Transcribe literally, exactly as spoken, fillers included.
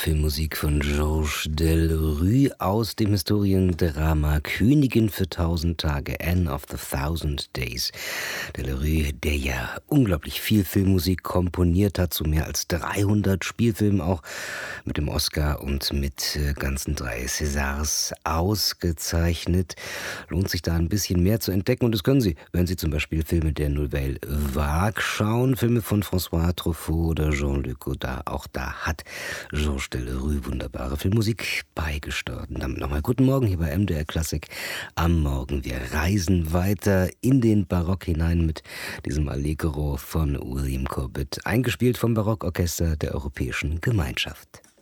Filmmusik von Georges Delerue aus dem Historiendrama Königin für tausend Tage, Anne of the Thousand Days. Delerue, der ja unglaublich viel Filmmusik komponiert hat, zu mehr als dreihundert Spielfilmen, auch mit dem Oscar und mit ganzen drei Césars ausgezeichnet. Lohnt sich da ein bisschen mehr zu entdecken, und das können Sie, wenn Sie zum Beispiel Filme der Nouvelle Vague schauen, Filme von François Truffaut oder Jean-Luc Godard. Auch da hat Georges Delerue wunderbare Filmmusik beigesteuert. Und damit nochmal guten Morgen hier bei M D R Klassik am Morgen. Wir reisen weiter in den Barock hinein mit diesem Allegro von William Corbett, eingespielt vom Barockorchester der Europäischen Gemeinschaft.